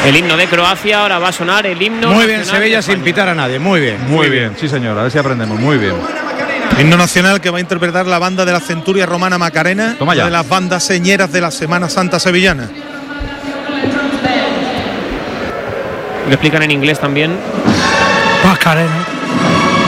El himno de Croacia, ahora va a sonar el himno. Muy bien, Sevilla sin pitar a nadie, muy bien. Muy bien, sí señor, a ver si aprendemos, muy bien. Himno nacional que va a interpretar la banda de la Centuria Romana Macarena, Toma ya. una de las bandas señeras de la Semana Santa sevillana. Lo explican en inglés también. Macarena.